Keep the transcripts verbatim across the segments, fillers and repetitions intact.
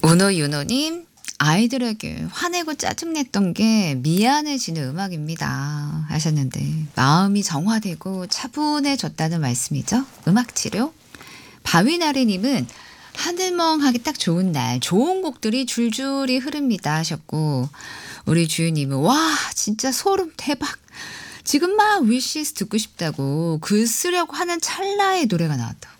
우노유노님, 아이들에게 화내고 짜증냈던 게 미안해지는 음악입니다 하셨는데, 마음이 정화되고 차분해졌다는 말씀이죠. 음악치료. 바위나래님은 하늘멍하기 딱 좋은 날 좋은 곡들이 줄줄이 흐릅니다 하셨고, 우리 주유님은 와 진짜 소름 대박, 지금 막 위시스 듣고 싶다고 글 쓰려고 하는 찰나의 노래가 나왔다고.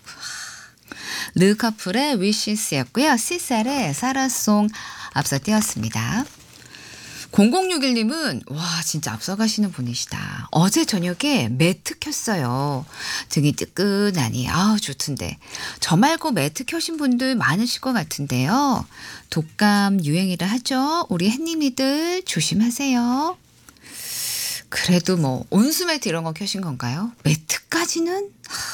르커플의 위시스였고요. 시셀의 사라송 앞서 띄웠습니다. 공공육일님은 와 진짜 앞서가시는 분이시다. 어제 저녁에 매트 켰어요. 등이 뜨끈하니 아우 좋던데. 저 말고 매트 켜신 분들 많으실 것 같은데요. 독감 유행이라 하죠. 우리 햇님이들 조심하세요. 그래도 뭐 온수매트 이런 거 켜신 건가요? 매트까지는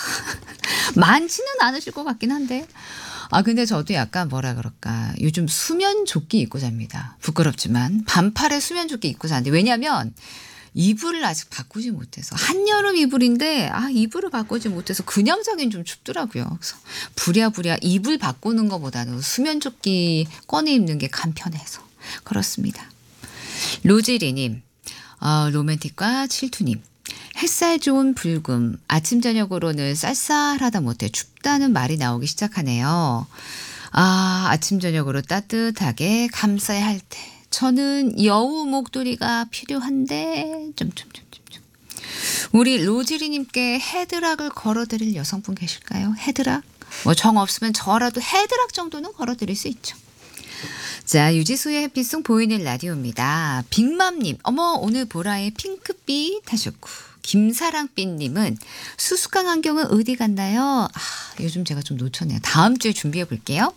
많지는 않으실 것 같긴 한데. 아 근데 저도 약간 뭐라 그럴까, 요즘 수면 조끼 입고 잡니다. 부끄럽지만 반팔에 수면 조끼 입고 자는데, 왜냐면 이불을 아직 바꾸지 못해서, 한여름 이불인데 아 이불을 바꾸지 못해서 그냥 자긴 좀 춥더라고요. 그래서 부랴부랴 이불 바꾸는 것보다는 수면 조끼 꺼내 입는 게 간편해서 그렇습니다. 로지리님, 어, 로맨틱과 칠투님, 햇살 좋은 불금, 아침 저녁으로는 쌀쌀하다 못해 춥다는 말이 나오기 시작하네요. 아, 아침 저녁으로 따뜻하게 감싸야 할 때 저는 여우 목도리가 필요한데 점점점점점. 우리 로지리님께 헤드락을 걸어드릴 여성분 계실까요? 헤드락? 뭐 정 없으면 저라도 헤드락 정도는 걸어드릴 수 있죠. 자, 유지수의 햇빛송 보이는 라디오입니다. 빅맘님, 어머 오늘 보라의 핑크빛 하셨고, 김사랑빛님은 수수깡 안경은 어디 갔나요? 아, 요즘 제가 좀 놓쳤네요. 다음 주에 준비해 볼게요.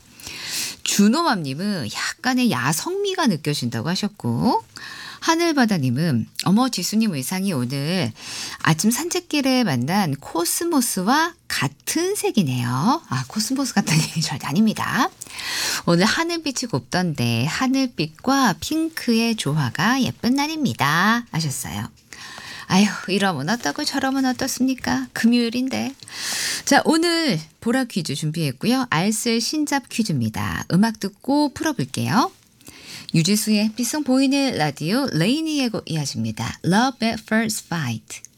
준호맘님은 약간의 야성미가 느껴진다고 하셨고, 하늘바다님은 어머 지수님 의상이 오늘 아침 산책길에 만난 코스모스와 같은 색이네요. 아 코스모스 같은 얘기 절대 아닙니다. 오늘 하늘빛이 곱던데 하늘빛과 핑크의 조화가 예쁜 날입니다 하셨어요. 아휴 이러면 어떻고 저러면 어떻습니까? 금요일인데. 자 오늘 보라 퀴즈 준비했고요. 알쓸 신잡 퀴즈입니다. 음악 듣고 풀어볼게요. 유지수의 햇빛송 보이는 라디오 레이니의 곡 이어집니다. Love at First Fight.